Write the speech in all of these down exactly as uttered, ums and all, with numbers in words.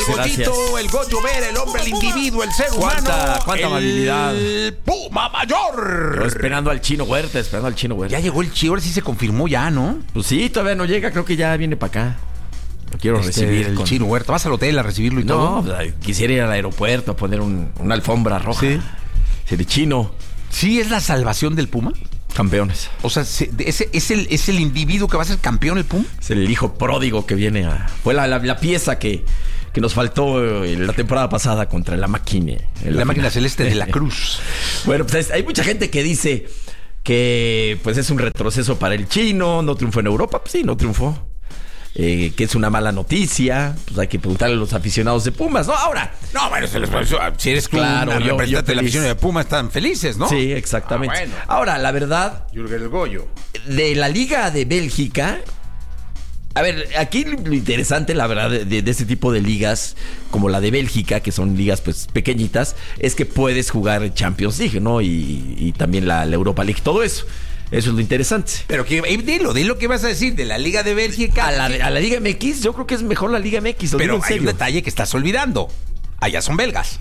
Goyito, gracias. el Goyo Vera, el hombre, el individuo, el ser ¿Cuánta, humano. cuánta el amabilidad? El Puma Mayor. Yo esperando al Chino Huerta, esperando al Chino Huerta. Ya llegó el Chino, ahora sí se confirmó ya, ¿no? Pues sí, todavía no llega, creo que ya viene para acá. Lo quiero Este, recibir. el con... Chino Huerta. ¿Vas al hotel a recibirlo y No, todo? pues, quisiera ir al aeropuerto a poner un, una alfombra roja. Sí. Sí, de Chino. ¿Sí es la salvación del Puma? Campeones. O sea, se- ese, ¿es, el, ¿es el individuo que va a ser campeón el Puma? Es el hijo pródigo que viene a... Fue la, la, la pieza que, que nos faltó eh, la temporada pasada contra la máquina. La máquina celeste de la Cruz. Bueno, pues hay mucha gente que dice que pues es un retroceso para el Chino, no triunfó en Europa. Pues sí, no triunfó. Eh, que es una mala noticia. Pues hay que preguntarle a los aficionados de Pumas, ¿no? Ahora... No, bueno, se les, si eres tú Claro, un yo- representante yo de la feliz. afición de Puma, están felices, ¿no? Sí, exactamente. Ah, bueno. Ahora, la verdad, Jürgen el Goyo. de la Liga de Bélgica... A ver, aquí lo interesante, la verdad, de, de este tipo de ligas, como la de Bélgica, que son ligas pues pequeñitas, es que puedes jugar Champions League, ¿no? Y, y también la, la Europa League, todo eso. Eso es lo interesante. Pero que, eh, dilo, dilo que vas a decir de la Liga de Bélgica. A la, a la Liga M X, yo creo que es mejor la Liga M X, lo Pero digo en hay un serio. detalle que estás olvidando. Allá son belgas.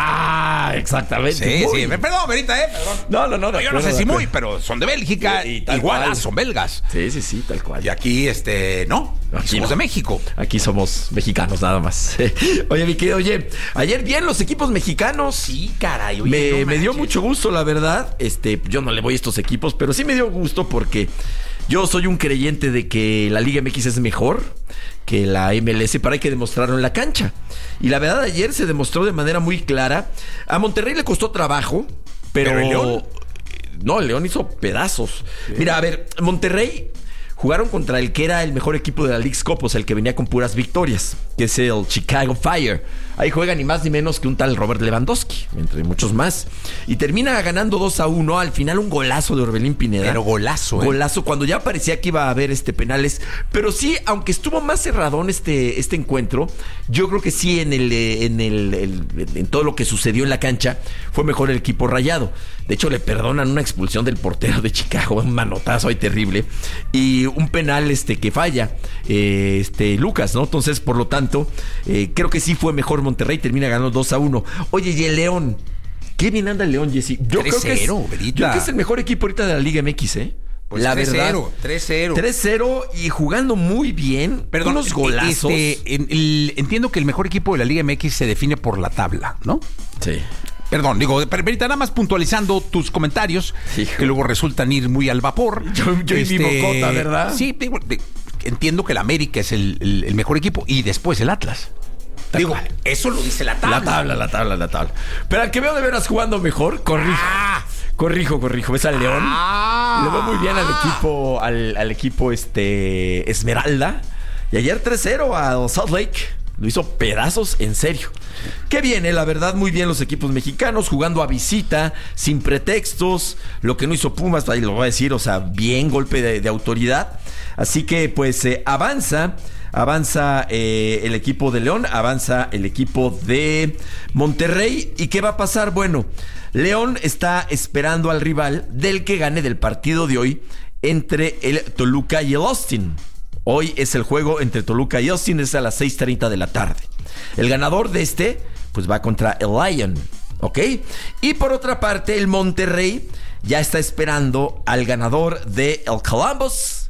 Ah, exactamente. Sí, muy. sí. Perdón, Verita, eh, perdón. No, no, no. de Yo no acuerdo, sé de si muy, acuerdo. pero son de Bélgica. Y- y tal Igual cual. ah, son belgas. Sí, sí, sí, tal cual. Y aquí, este, no. Aquí Aquí somos no. de México. Aquí somos mexicanos nada más. Oye, mi querido, oye, ayer bien los equipos mexicanos. Sí, caray. oye, Me, no me dio manches. mucho gusto, la verdad. Este, yo no le voy a estos equipos, pero sí me dio gusto porque yo soy un creyente de que la Liga M X es mejor que la M L S, pero hay que demostrarlo en la cancha. Y la verdad, ayer se demostró de manera muy clara. A Monterrey le costó trabajo, pero... ¿Pero el León? No, el León hizo pedazos. Sí. Mira, a ver, Monterrey jugaron contra el que era el mejor equipo de la League's Cup, o sea, el que venía con puras victorias, que es el Chicago Fire. Ahí juega ni más ni menos que un tal Robert Lewandowski, entre muchos más. Y termina ganando dos a uno. Al final un golazo de Orbelín Pineda. Pero golazo, ¿eh? Golazo, cuando ya parecía que iba a haber este penales. Pero sí, aunque estuvo más cerradón este, este encuentro, yo creo que sí en el, en el, el en todo lo que sucedió en la cancha, fue mejor el equipo rayado. De hecho, le perdonan una expulsión del portero de Chicago, un manotazo ahí terrible. Y un penal este que falla eh, este Lucas, ¿no? Entonces, por lo tanto, eh, creo que sí fue mejor Monterrey, termina ganando dos a uno. Oye, y el León, qué bien anda el León, Jesse. Yo creo que es, yo creo que es el mejor equipo ahorita de la Liga M X, ¿eh? Pues la tres verdad. cero, tres cero. tres cero y jugando muy bien. Perdón, unos golazos. Este, en- el- entiendo que el mejor equipo de la Liga M X se define por la tabla, ¿no? Sí. Perdón, digo, pero ahorita nada más puntualizando tus comentarios, Hijo. que luego resultan ir muy al vapor. Yo- yo y mi bocota, ¿verdad? Sí, digo, de- entiendo que el América es el, el- el mejor equipo y después el Atlas. Tal Digo, cual. eso lo dice la tabla. La tabla, la tabla, la tabla. Pero al que veo de veras jugando mejor, corrijo. Ah. Corrijo, corrijo. ¿Ves al León? Ah. Le va muy bien al equipo, al, al equipo este Esmeralda. Y ayer tres cero a Salt Lake. Lo hizo pedazos en serio. Qué bien, eh, la verdad, muy bien los equipos mexicanos, jugando a visita, sin pretextos. Lo que no hizo Pumas, ahí lo voy a decir, o sea, bien, golpe de, de autoridad. Así que, pues, eh, avanza. Avanza eh, el equipo de León, avanza el equipo de Monterrey. ¿Y qué va a pasar? Bueno, León está esperando al rival del que gane del partido de hoy entre el Toluca y el Austin. Hoy es el juego entre Toluca y Austin, es a las seis treinta de la tarde. El ganador de este, pues va contra el Lion, ¿ok? Y por otra parte, el Monterrey ya está esperando al ganador de el Columbus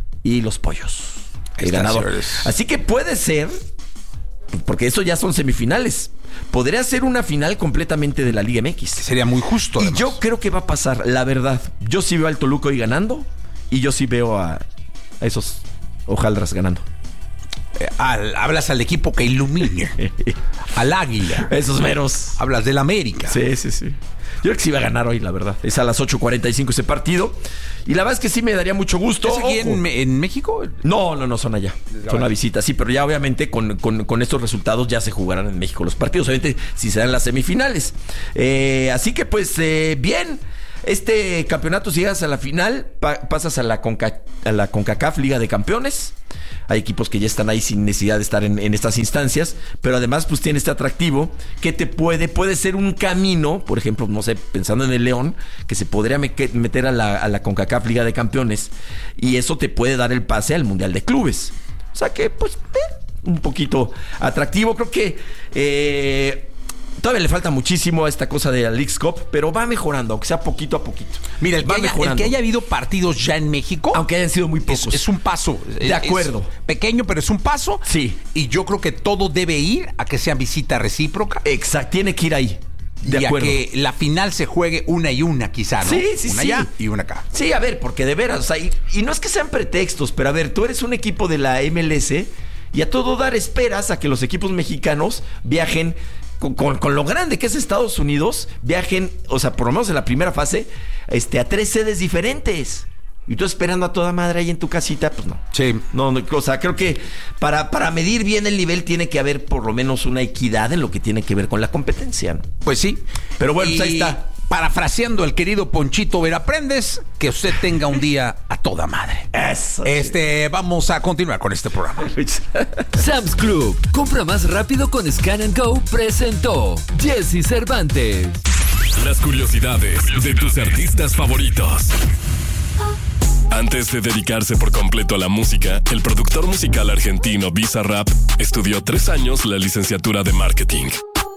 y los Pollos. El Está, ganador. señores. Así que puede ser, porque eso ya son semifinales, podría ser una final completamente de la Liga M X. Sería muy justo. Y además. yo creo que va a pasar, la verdad. Yo sí veo al Toluca hoy ganando y yo sí veo a, a esos hojaldras ganando. Eh, al- hablas al equipo que ilumina. Al Águila. Esos meros. Hablas del América. Sí, sí, sí. Yo creo que sí va a ganar hoy, la verdad. Es a las ocho cuarenta y cinco ese partido. Y la verdad es que sí me daría mucho gusto. ¿Es aquí Ojo. en, en México? No, no, no, son allá. Son a visita, sí, pero ya obviamente con, con, con estos resultados ya se jugarán en México los partidos. Obviamente si serán las semifinales. Eh, así que pues eh, bien. Este campeonato, si llegas a la final, pa- pasas a la, Conca, a la CONCACAF Liga de Campeones. Hay equipos que ya están ahí sin necesidad de estar en, en estas instancias, pero además pues tiene este atractivo que te puede, puede ser un camino, por ejemplo, no sé, pensando en el León, que se podría me- meter a la, a la CONCACAF Liga de Campeones y eso te puede dar el pase al Mundial de Clubes. O sea que pues... Eh, un poquito atractivo. Creo que eh, todavía le falta muchísimo a esta cosa de la Leagues Cup, pero va mejorando, aunque sea poquito a poquito. Mira, el que, va haya, el que haya habido partidos ya en México, aunque hayan sido muy pocos, es, es un paso. De acuerdo. Es pequeño, pero es un paso. Sí. Y yo creo que todo debe ir a que sea visita recíproca. Exacto, tiene que ir ahí. De y acuerdo. A que la final se juegue una y una, quizá, ¿no? Sí, sí, una sí. allá y una acá. Sí, a ver, porque de veras, o sea, y, y no es que sean pretextos, pero a ver, tú eres un equipo de la M L S y a todo dar esperas a que los equipos mexicanos viajen con, con, con lo grande que es Estados Unidos, viajen, o sea, por lo menos en la primera fase, este, a tres sedes diferentes. Y tú esperando a toda madre ahí en tu casita, pues no. Sí. No, no, o sea, creo que para, para medir bien el nivel tiene que haber por lo menos una equidad en lo que tiene que ver con la competencia, ¿no? Pues sí. Pero bueno, y pues ahí está. Parafraseando al querido Ponchito Veraprendes, que usted tenga un día a toda madre. Eso. Este, vamos a continuar con este programa. Sam's Club. Compra más rápido con Scan and Go. Presentó Jesse Cervantes. Las curiosidades de tus artistas favoritos. Antes de dedicarse por completo a la música, el productor musical argentino Bizarrap estudió tres años la licenciatura de marketing.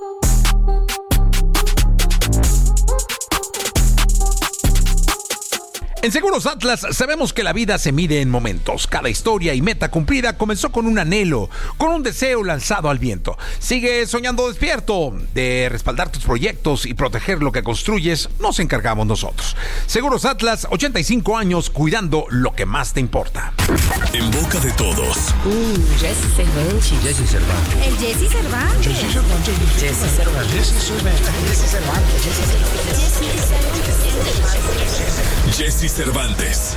En Seguros Atlas sabemos que la vida se mide en momentos. Cada historia y meta cumplida comenzó con un anhelo, con un deseo lanzado al viento. Sigue soñando despierto. De respaldar tus proyectos y proteger lo que construyes, nos encargamos nosotros. Seguros Atlas, ochenta y cinco años cuidando lo que más te importa. En boca de todos. Uh, Jesse Cervantes. Jesse Cervantes. El Jesse Cervantes. Jesse Cervantes. Jesse Cervantes. Jesse Cervantes. Jesse Cervantes. Jesse Cervantes. Jesse Cervantes.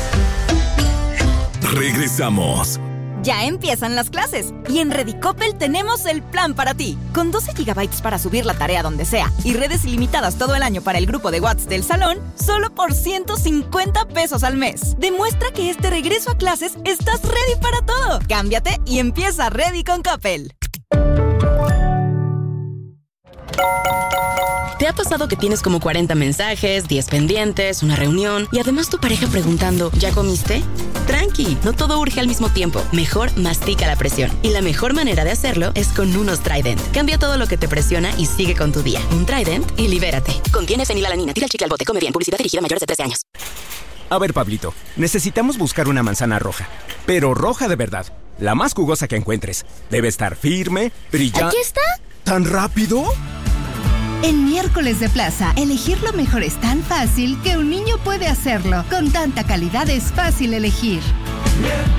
Regresamos. Ya empiezan las clases y en Redicopel tenemos el plan para ti. Con doce gigabytes para subir la tarea donde sea y redes ilimitadas todo el año para el grupo de WhatsApp del salón, solo por ciento cincuenta pesos al mes. Demuestra que este regreso a clases estás ready para todo. Cámbiate y empieza Ready con Coppel. ¿Te ha pasado que tienes como cuarenta mensajes, diez pendientes, una reunión y además tu pareja preguntando, ¿ya comiste? Tranqui, no todo urge al mismo tiempo. Mejor mastica la presión. Y la mejor manera de hacerlo es con unos Trident. Cambia todo lo que te presiona y sigue con tu día. Un Trident y libérate. Contiene fenilalanina. Tira el chicle al bote. Come bien. Publicidad dirigida a mayores de trece años. A ver, Pablito, necesitamos buscar una manzana roja. Pero roja de verdad. La más jugosa que encuentres. Debe estar firme, brillante. ¿Aquí está? ¿Tan rápido? En Miércoles de Plaza, elegir lo mejor es tan fácil que un niño puede hacerlo. Con tanta calidad es fácil elegir.